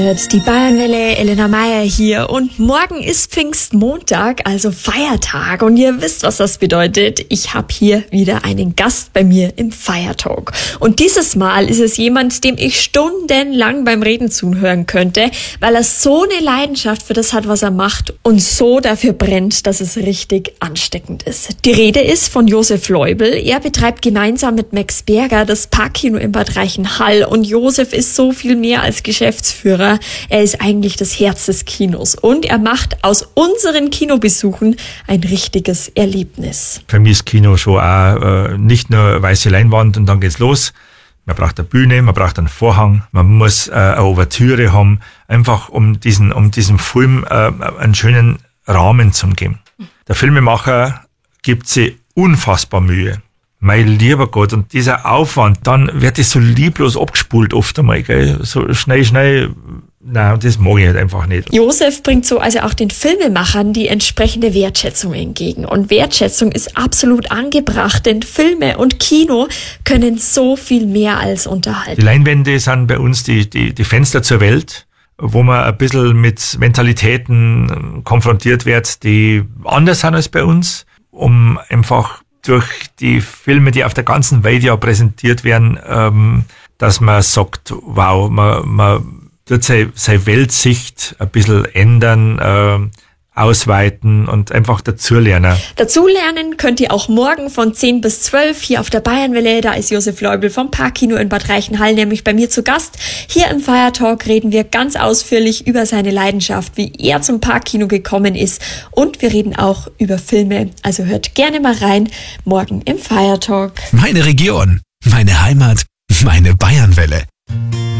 Die Bayernwelle, Elena Meyer hier und morgen ist Pfingstmontag, also Feiertag und ihr wisst, was das bedeutet. Ich habe hier wieder einen Gast bei mir im Feiertalk und dieses Mal ist es jemand, dem ich stundenlang beim Reden zuhören könnte, weil er so eine Leidenschaft für das hat, was er macht und so dafür brennt, dass es richtig ansteckend ist. Die Rede ist von Josef Leubel. Er betreibt gemeinsam mit Max Berger das Parkkino in Bad Reichenhall und Josef ist so viel mehr als Geschäftsführer. Er ist eigentlich das Herz des Kinos und er macht aus unseren Kinobesuchen ein richtiges Erlebnis. Für mich ist Kino schon auch nicht nur weiße Leinwand und dann geht's los. Man braucht eine Bühne, man braucht einen Vorhang, man muss eine Ouvertüre haben, einfach um diesem Film einen schönen Rahmen zu geben. Der Filmemacher gibt sich unfassbar Mühe. Mein lieber Gott, und dieser Aufwand, dann wird es so lieblos abgespult oft einmal, gell? So schnell, nein, das mag ich halt einfach nicht. Josef bringt so also auch den Filmemachern die entsprechende Wertschätzung entgegen. Und Wertschätzung ist absolut angebracht, denn Filme und Kino können so viel mehr als unterhalten. Die Leinwände sind bei uns die Fenster zur Welt, wo man ein bisschen mit Mentalitäten konfrontiert wird, die anders sind als bei uns, um einfach durch die Filme, die auf der ganzen Welt ja präsentiert werden, dass man sagt, wow, man tut seine Weltsicht ein bisschen ändern, ausweiten und einfach dazulernen. Dazulernen könnt ihr auch morgen von 10 bis 12 hier auf der Bayernwelle. Da ist Josef Leubel vom Parkkino in Bad Reichenhall nämlich bei mir zu Gast. Hier im Feiertalk reden wir ganz ausführlich über seine Leidenschaft, wie er zum Parkkino gekommen ist und wir reden auch über Filme. Also hört gerne mal rein, morgen im Feiertalk. Meine Region, meine Heimat, meine Bayernwelle.